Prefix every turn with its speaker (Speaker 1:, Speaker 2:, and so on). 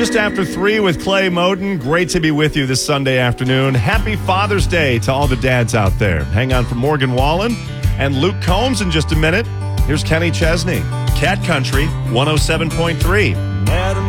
Speaker 1: Just after 3 with Clay Moden. Great to be with you this Sunday afternoon. Happy Father's Day to all the dads out there. Hang on for Morgan Wallen and Luke Combs in just a minute. Here's Kenny Chesney. Cat Country 107.3.